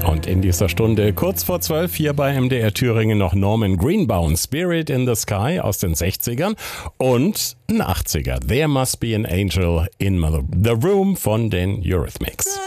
Und in dieser Stunde, kurz vor 12, hier bei MDR Thüringen noch Norman Greenbaum, Spirit in the Sky aus den 60ern und ein 80er, There Must Be an Angel in the Room von den Eurythmics.